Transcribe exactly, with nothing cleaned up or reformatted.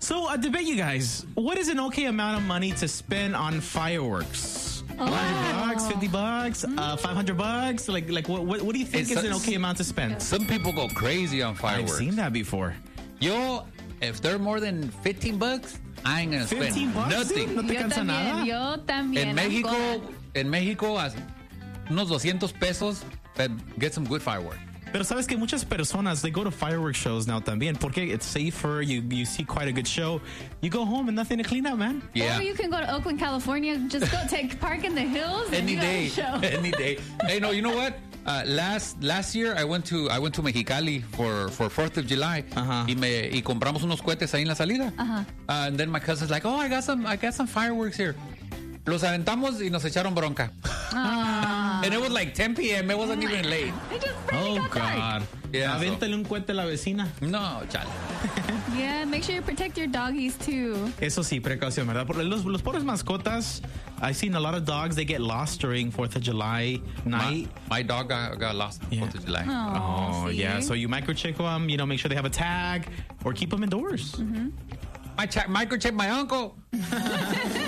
So, I debate you guys. What is an okay amount of money to spend on fireworks? Oh. one hundred bucks, fifty bucks, uh, five hundred bucks? Like, like what, what, what do you think It's is an a- okay amount to spend? Some people go crazy on I've fireworks. seen that before. Yo, if they're more than fifteen bucks, I ain't gonna spend fifteen bucks, nothing. dude? No te Yo cansa nada? también, yo también. En I'm Mexico, glad. en Mexico, as- unos doscientos pesos, that get some good fireworks. Pero sabes que muchas personas, they go to fireworks shows now también porque it's safer, you, you see quite a good show. You go home and nothing to clean up, man. Yeah. Or you can go to Oakland, California, just go take park in the hills. And Any you got a day, show. any day. Hey, no, you know what? Uh, last last year I went to I went to Mexicali for for Fourth of July. Ajá. Y me y compramos unos cohetes ahí en la salida. Ajá. Uh, and then my cousin's like, oh, I got some I got some fireworks here. Los aventamos y nos echaron bronca. Ah. And it was like ten p.m. It wasn't even late. It just barely Oh, got dark. God. Yeah, so- Avéntale un cohete a la vecina. No, chale. Yeah, make sure you protect your doggies too. Eso sí, precaución, ¿verdad? Porque los, los pobres mascotas, I've seen a lot of dogs, they get lost during fourth of July My, night. my dog got, got lost on Yeah. Fourth of July. Oh, Oh, see? yeah. So you microchip them, you know, make sure they have a tag or keep them indoors. I check, microchip my uncle.